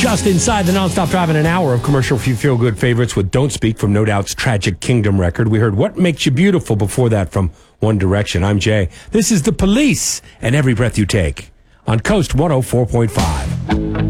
Just inside the nonstop driving an hour of commercial-free feel-good favorites with Don't Speak from No Doubt's Tragic Kingdom record. We heard What Makes You Beautiful before that from One Direction. I'm Jay. This is The Police and Every Breath You Take on Coast 104.5.